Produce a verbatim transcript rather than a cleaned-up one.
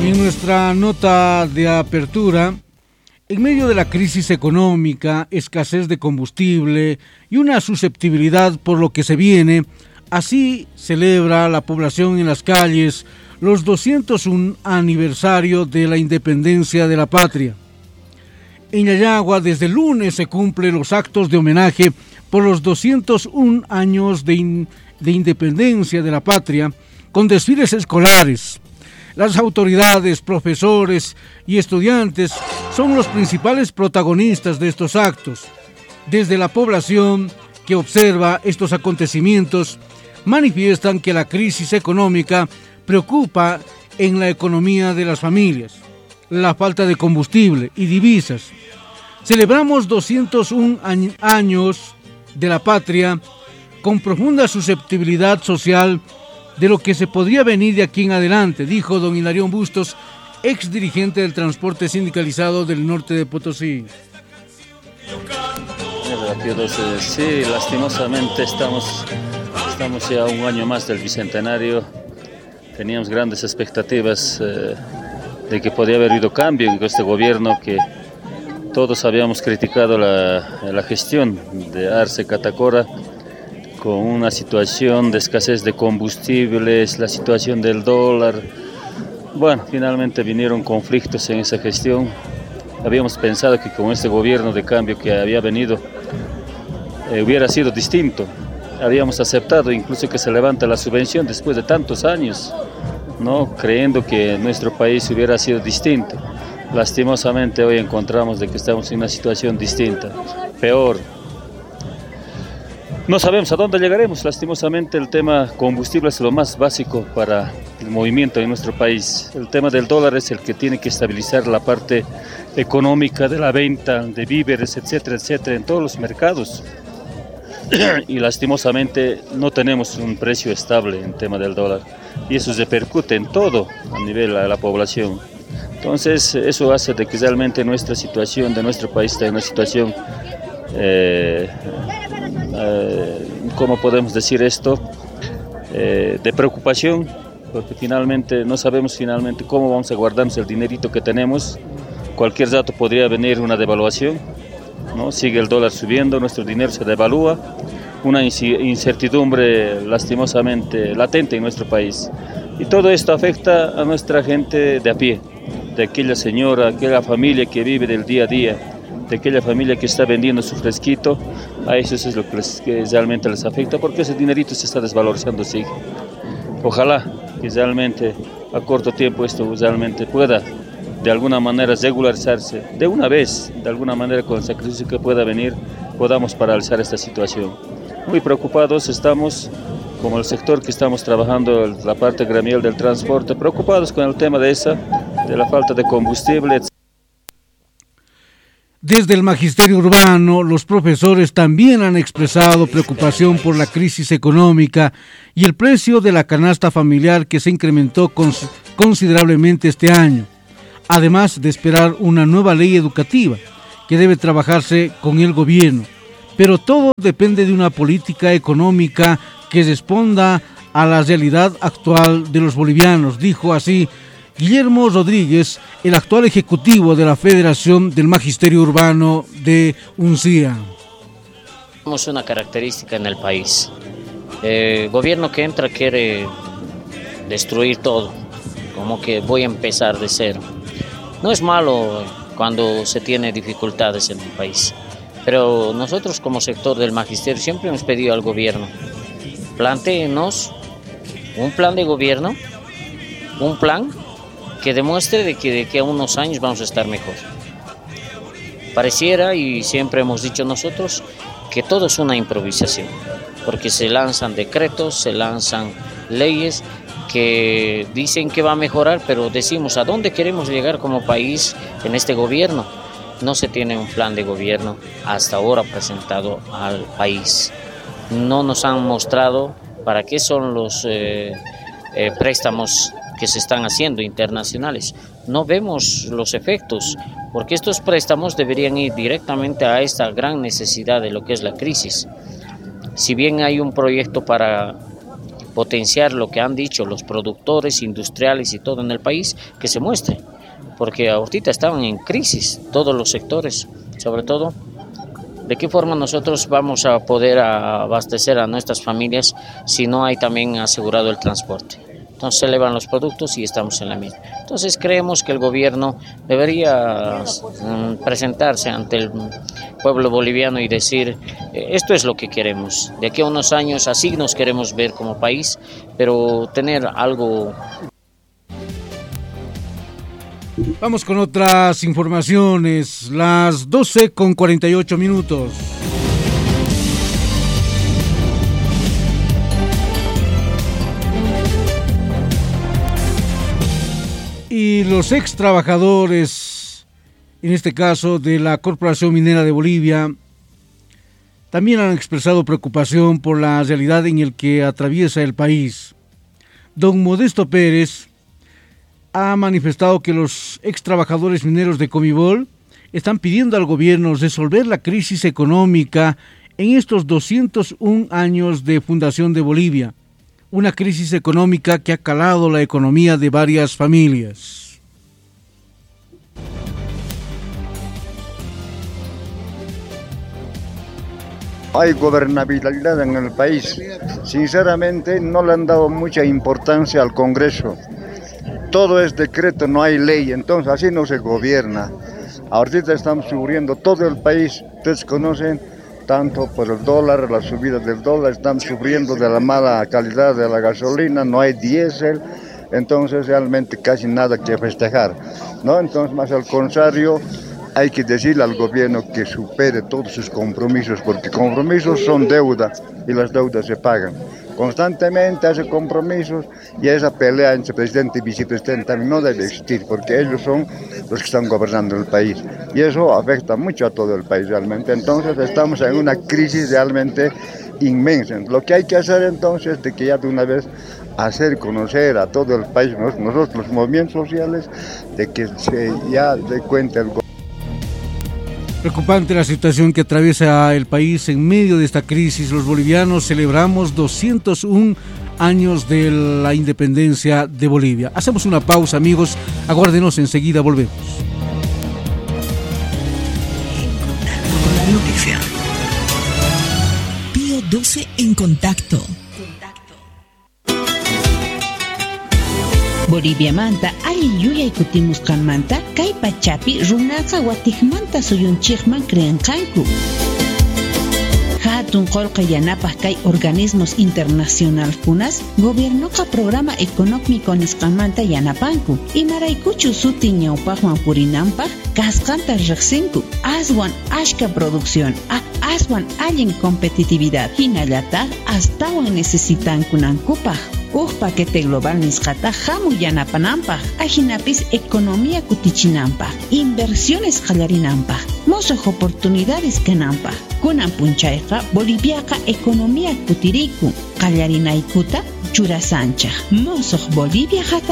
Y en nuestra nota de apertura, en medio de la crisis económica, escasez de combustible y una susceptibilidad por lo que se viene, así celebra la población en las calles los doscientos uno aniversario de la independencia de la patria. En Yayagua, desde el lunes se cumplen los actos de homenaje por los doscientos uno años de, in, de independencia de la patria, con desfiles escolares. Las autoridades, profesores y estudiantes son los principales protagonistas de estos actos. Desde la población que observa estos acontecimientos, manifiestan que la crisis económica preocupa en la economía de las familias, la falta de combustible y divisas. Celebramos doscientos uno años de la patria con profunda susceptibilidad social de lo que se podría venir de aquí en adelante, dijo don Hilarión Bustos, ex dirigente del transporte sindicalizado del norte de Potosí. Sí, lastimosamente estamos, estamos ya un año más del Bicentenario. Teníamos grandes expectativas eh, de que podía haber habido cambio en este gobierno, que todos habíamos criticado la, la gestión de Arce Catacora, con una situación de escasez de combustibles, la situación del dólar. Bueno, finalmente vinieron conflictos en esa gestión. Habíamos pensado que con este gobierno de cambio que había venido eh, hubiera sido distinto. Habíamos aceptado incluso que se levante la subvención después de tantos años, ¿no? Creyendo que nuestro país hubiera sido distinto. Lastimosamente hoy encontramos de que estamos en una situación distinta, peor. No sabemos a dónde llegaremos. Lastimosamente el tema combustible es lo más básico para el movimiento en nuestro país. El tema del dólar es el que tiene que estabilizar la parte económica de la venta de víveres, etcétera, etcétera, en todos los mercados. Y lastimosamente no tenemos un precio estable en tema del dólar. Y eso se repercute en todo a nivel de la población. Entonces eso hace de que realmente nuestra situación de nuestro país esté en una situación... Eh, Eh, ¿cómo podemos decir esto? Eh, de preocupación, porque finalmente no sabemos finalmente cómo vamos a guardarnos el dinerito que tenemos. Cualquier dato podría venir una devaluación, ¿no? Sigue el dólar subiendo, nuestro dinero se devalúa, una incertidumbre lastimosamente latente en nuestro país. Y todo esto afecta a nuestra gente de a pie, de aquella señora, aquella familia que vive del día a día, de aquella familia que está vendiendo su fresquito. A eso es lo que, les, que realmente les afecta, porque ese dinerito se está desvalorizando, sí. Ojalá que realmente a corto tiempo esto realmente pueda de alguna manera regularizarse, de una vez, de alguna manera con el sacrificio que pueda venir, podamos paralizar esta situación. Muy preocupados estamos, como el sector que estamos trabajando, la parte gremial del transporte, preocupados con el tema de esa, de la falta de combustible, etcétera. Desde el magisterio urbano, los profesores también han expresado preocupación por la crisis económica y el precio de la canasta familiar que se incrementó cons- considerablemente este año, además de esperar una nueva ley educativa que debe trabajarse con el gobierno. Pero todo depende de una política económica que responda a la realidad actual de los bolivianos, dijo así Guillermo Rodríguez, el actual ejecutivo de la Federación del Magisterio Urbano de UNCIA. Tenemos una característica en el país. El gobierno que entra quiere destruir todo, como que voy a empezar de cero. No es malo cuando se tiene dificultades en un país, pero nosotros como sector del magisterio siempre hemos pedido al gobierno, plantéenos un plan de gobierno, un plan que demuestre de que de que a unos años vamos a estar mejor. Pareciera, y siempre hemos dicho nosotros, que todo es una improvisación, porque se lanzan decretos, se lanzan leyes que dicen que va a mejorar, pero decimos a dónde queremos llegar como país en este gobierno. No se tiene un plan de gobierno hasta ahora presentado al país. No nos han mostrado para qué son los eh, eh, préstamos que se están haciendo internacionales. No vemos los efectos, porque estos préstamos deberían ir directamente a esta gran necesidad de lo que es la crisis. Si bien hay un proyecto para potenciar lo que han dicho los productores industriales y todo en el país, que se muestre, porque ahorita estaban en crisis todos los sectores, sobre todo. ¿De qué forma nosotros vamos a poder abastecer a nuestras familias si no hay también asegurado el transporte? Entonces se elevan los productos y estamos en la misma. Entonces creemos que el gobierno debería um, presentarse ante el pueblo boliviano y decir, eh, esto es lo que queremos. De aquí a unos años así nos queremos ver como país, pero tener algo. Vamos con otras informaciones, las doce con cuarenta y ocho minutos. Y los ex trabajadores, en este caso de la Corporación Minera de Bolivia, también han expresado preocupación por la realidad en la que atraviesa el país. Don Modesto Pérez ha manifestado que los ex trabajadores mineros de Comibol están pidiendo al gobierno resolver la crisis económica en estos doscientos un años de fundación de Bolivia, una crisis económica que ha calado la economía de varias familias. Hay gobernabilidad en el país. Sinceramente no le han dado mucha importancia al Congreso. Todo es decreto, no hay ley, entonces así no se gobierna. Ahorita estamos sufriendo todo el país, ustedes conocen, tanto por el dólar, la subida del dólar, estamos sufriendo de la mala calidad de la gasolina, no hay diésel, entonces realmente casi nada que festejar, ¿no? Entonces, más al contrario, hay que decirle al gobierno que supere todos sus compromisos, porque compromisos son deuda y las deudas se pagan. Constantemente hace compromisos y esa pelea entre presidente y vicepresidente también no debe existir, porque ellos son los que están gobernando el país y eso afecta mucho a todo el país realmente. Entonces estamos en una crisis realmente inmensa. Lo que hay que hacer entonces es de que ya de una vez hacer conocer a todo el país, nosotros los movimientos sociales, de que se ya dé cuenta el gobierno. Preocupante la situación que atraviesa el país en medio de esta crisis. Los bolivianos celebramos doscientos un años de la independencia de Bolivia. Hacemos una pausa, amigos. Aguárdenos, enseguida volvemos. La noticia. Pío doce en contacto. Bolivia manta ali yuyay kutimuskan manta kay pachapi runaqa watijmanta suyunchikman creanqanku. Hatun qolqa yanapaq kay organismos internacional kunas gobiernoqa programa económico nisqanmanta yanapanku. Imaraykuchu suti ñawpaqman purinanpaq kasqanta riqsinku. Aswan ashka producción, a aswan allin competitividad. Hinallataq astawan necesitankunankupaq. Uj paquete global nisqata hamu yanapananpaq, ajinapis economía kutichinanpaq, inversiones qallarinanpaq, mosoq oportunidades kananpaq. Kunan punchayqa Boliviaqa economía kutiriku, qallarinaykuta churasanchaq. Mosoq Bolivia hata